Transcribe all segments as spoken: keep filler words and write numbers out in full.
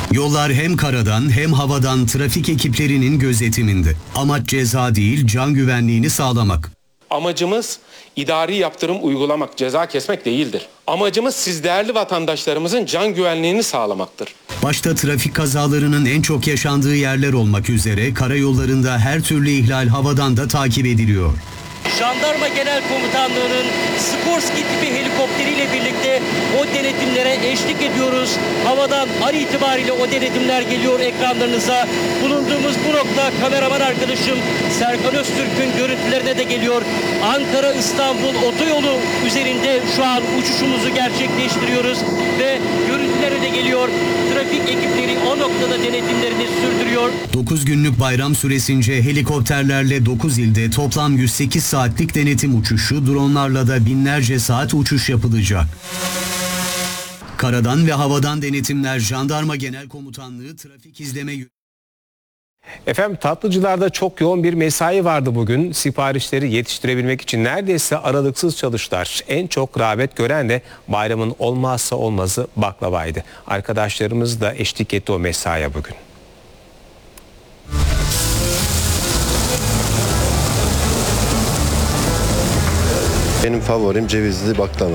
Yollar hem karadan hem havadan trafik ekiplerinin gözetiminde. Amaç ceza değil, can güvenliğini sağlamak. Amacımız idari yaptırım uygulamak, ceza kesmek değildir. Amacımız siz değerli vatandaşlarımızın can güvenliğini sağlamaktır. Başta trafik kazalarının en çok yaşandığı yerler olmak üzere karayollarında her türlü ihlal havadan da takip ediliyor. Jandarma Genel Komutanlığı'nın Skorsky tipi helikopteriyle birlikte o denetimlere eşlik ediyoruz. Havadan an itibariyle o denetimler geliyor ekranlarınıza. Bulunduğumuz bu nokta kameraman arkadaşım Serkan Öztürk'ün görüntülerine de geliyor. Ankara-İstanbul otoyolu üzerinde şu an uçuşumuzu gerçekleştiriyoruz ve görüntülere de geliyor. Trafik ekipleri o noktada denetimlerini sürdürüyor. dokuz günlük bayram süresince helikopterlerle dokuz ilde toplam yüz sekiz saatlik denetim uçuşu, dronlarla da binlerce saat uçuş yapılacak. Karadan ve havadan denetimler Jandarma Genel Komutanlığı Trafik İzleme. Efendim tatlıcılarda çok yoğun bir mesai vardı bugün. Siparişleri yetiştirebilmek için neredeyse aralıksız çalıştılar. En çok rağbet gören de bayramın olmazsa olmazı baklavaydı. Arkadaşlarımız da eşlik etti o mesaiye bugün. Benim favorim cevizli baklava.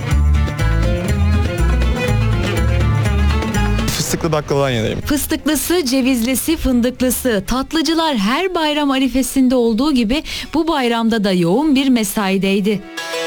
Fıstıklı baklavadan yanayım. Fıstıklısı, cevizlisi, fındıklısı. Tatlıcılar her bayram arifesinde olduğu gibi bu bayramda da yoğun bir mesaideydi.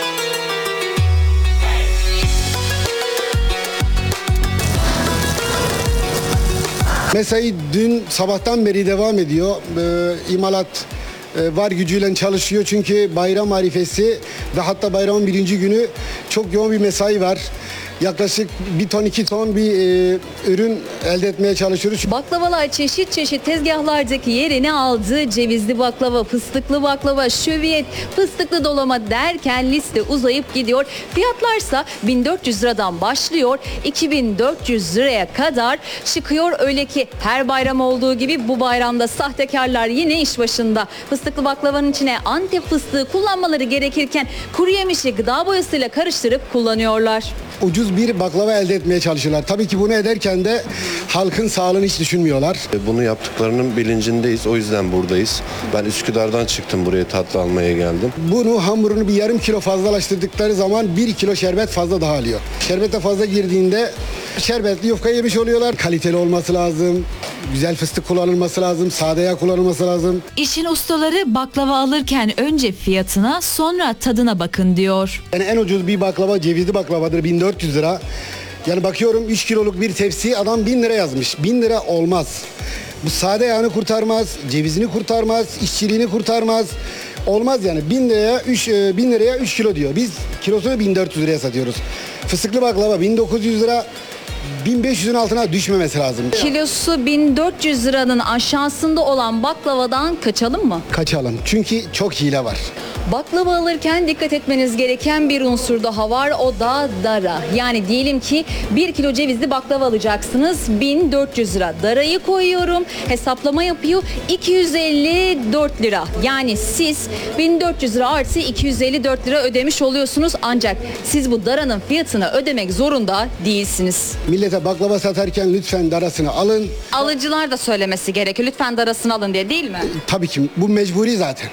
Mesai dün sabahtan beri devam ediyor. Ee, imalat e, var gücüyle çalışıyor çünkü bayram arifesi ve hatta bayramın birinci günü çok yoğun bir mesai var. Yaklaşık bir ton iki ton bir e, ürün elde etmeye çalışıyoruz. Baklavalar çeşit çeşit tezgahlardaki yerini aldı. Cevizli baklava, fıstıklı baklava, şöbiyet, fıstıklı dolama derken liste uzayıp gidiyor. Fiyatlarsa bin dört yüz liradan başlıyor, iki bin dört yüz liraya kadar çıkıyor. Öyle ki her bayram olduğu gibi bu bayramda sahtekarlar yine iş başında. Fıstıklı baklavanın içine Antep fıstığı kullanmaları gerekirken kuru yemişi gıda boyasıyla karıştırıp kullanıyorlar. Ucuz bir baklava elde etmeye çalışıyorlar. Tabii ki bunu ederken de halkın sağlığını hiç düşünmüyorlar. Bunu yaptıklarının bilincindeyiz. O yüzden buradayız. Ben Üsküdar'dan çıktım, buraya tatlı almaya geldim. Bunu hamurunu bir yarım kilo fazlalaştırdıkları zaman bir kilo şerbet fazla daha alıyor. Şerbete fazla girdiğinde şerbetli yufka yemiş oluyorlar. Kaliteli olması lazım. Güzel fıstık kullanılması lazım. Sade yağ kullanılması lazım. İşin ustaları baklava alırken önce fiyatına sonra tadına bakın diyor. Yani en ucuz bir baklava cevizli baklavadır, bin dört yüz lira. Yani bakıyorum üç kiloluk bir tepsi adam bin lira yazmış. bin lira olmaz. Bu sade yağını kurtarmaz, cevizini kurtarmaz, işçiliğini kurtarmaz. Olmaz yani. bin liraya üç bin liraya üç kilo diyor. Biz kilosunu bin dört yüz liraya satıyoruz. Fıstıklı baklava bin dokuz yüz lira. bin beş yüzün altına düşmemesi lazım. Kilosu bin dört yüz liranın aşağısında olan baklavadan kaçalım mı? Kaçalım. Çünkü çok hile var. Baklava alırken dikkat etmeniz gereken bir unsur daha var, o da dara. Yani diyelim ki bir kilo cevizli baklava alacaksınız, bin dört yüz lira. Darayı koyuyorum, hesaplama yapıyor, iki yüz elli dört lira. Yani siz bin dört yüz lira artı iki yüz elli dört lira ödemiş oluyorsunuz, ancak siz bu daranın fiyatını ödemek zorunda değilsiniz. Millete baklava satarken lütfen darasını alın. Alıcılar da söylemesi gerekiyor, lütfen darasını alın diye, değil mi? E, tabii ki bu mecburi zaten.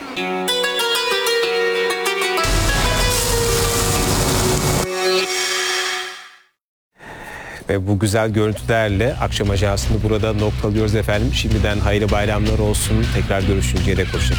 Ve bu güzel görüntülerle akşam ajansını burada noktalıyoruz efendim. Şimdiden hayırlı bayramlar olsun. Tekrar görüşünceye dek hoşçakalın.